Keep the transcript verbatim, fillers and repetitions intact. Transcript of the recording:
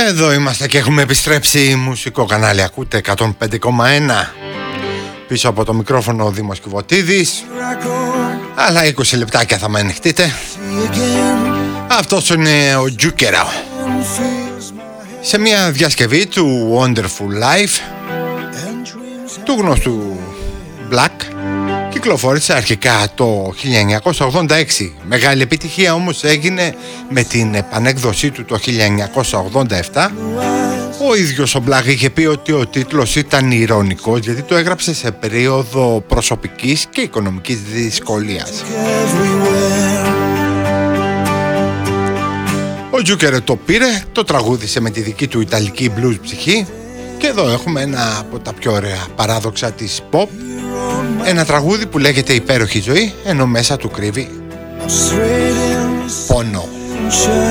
Εδώ είμαστε και έχουμε επιστρέψει μουσικό κανάλι. Ακούτε εκατόν πέντε κόμμα ένα. Πίσω από το μικρόφωνο ο Δήμος Κιβωτίδης. Αλλά είκοσι λεπτάκια θα με ανοιχτείτε. Αυτός είναι ο Τζούκερα. Σε μια διασκευή του Wonderful Life, του γνωστού Black, κυκλοφόρησε αρχικά το χίλια εννιακόσια ογδόντα έξι. Μεγάλη επιτυχία όμως έγινε με την επανέκδοσή του το χίλια εννιακόσια ογδόντα επτά. Ο ίδιος ο Black είχε πει ότι ο τίτλος ήταν ηρωνικός, γιατί το έγραψε σε περίοδο προσωπικής και οικονομικής δυσκολίας. Ο Τζούκερ το πήρε, το τραγούδισε με τη δική του ιταλική blues ψυχή και εδώ έχουμε ένα από τα πιο ωραία παράδοξα της pop. Ένα τραγούδι που λέγεται «Υπέροχη ζωή», ενώ μέσα του κρύβει πόνο.